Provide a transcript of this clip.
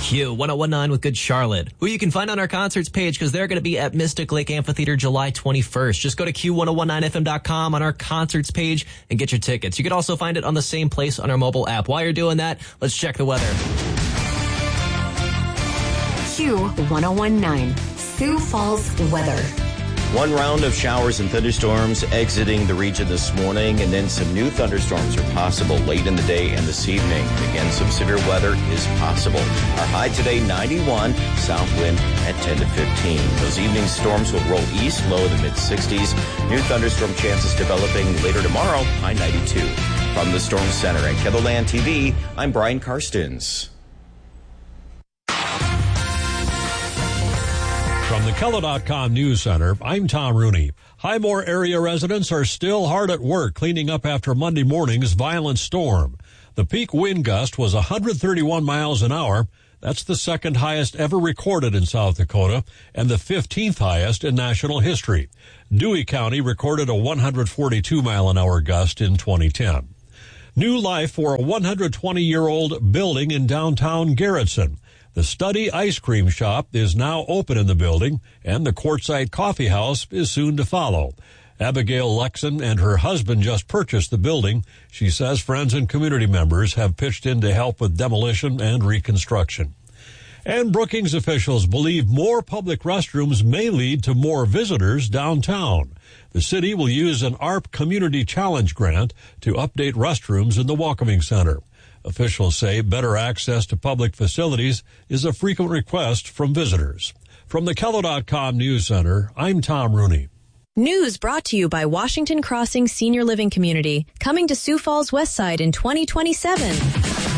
Q 1019 with Good Charlotte, who you can find on our concerts page because they're going to be at Mystic Lake Amphitheater July 21st. Just go to Q1019FM.com on our concerts page and get your tickets. You can also find it on the same place on our mobile app. While you're doing that, let's check the weather. Q1019, Sioux Falls weather. One round of showers and thunderstorms exiting the region this morning, and then some new thunderstorms are possible late in the day and this evening. Again, some severe weather is possible. Our high today, 91, south wind at 10 to 15. Those evening storms will roll east, low in the mid-60s. New thunderstorm chances developing later tomorrow, high 92. From the Storm Center at KELOLAND TV, I'm Brian Karstens. From the KELO.com News Center, I'm Tom Rooney. Highmore area residents are still hard at work cleaning up after Monday morning's violent storm. The peak wind gust was 131 miles an hour. That's the second highest ever recorded in South Dakota and the 15th highest in national history. Dewey County recorded a 142-mile-an-hour gust in 2010. New life for a 120-year-old building in downtown Garrettson. The Study Ice Cream Shop is now open in the building, and the Quartzsite Coffee House is soon to follow. Abigail Lexon and her husband just purchased the building. She says friends and community members have pitched in to help with demolition and reconstruction. And Brookings officials believe more public restrooms may lead to more visitors downtown. The city will use an ARP Community Challenge grant to update restrooms in the Welcoming Center. Officials say better access to public facilities is a frequent request from visitors. From the KELO.com News Center, I'm Tom Rooney. News brought to you by Washington Crossing Senior Living Community, coming to Sioux Falls West Side in 2027.